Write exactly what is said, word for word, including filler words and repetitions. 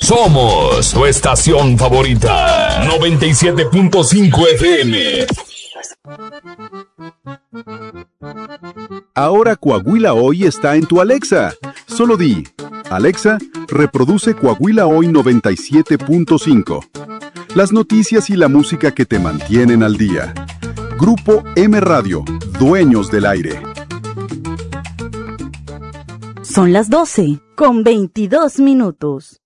Somos tu estación favorita. noventa y siete punto cinco F M. Ahora Coahuila Hoy está en tu Alexa. Solo di, Alexa, reproduce Coahuila Hoy noventa y siete punto cinco. Las noticias y la música que te mantienen al día. Grupo M Radio, dueños del aire. Son las doce con veintidós minutos.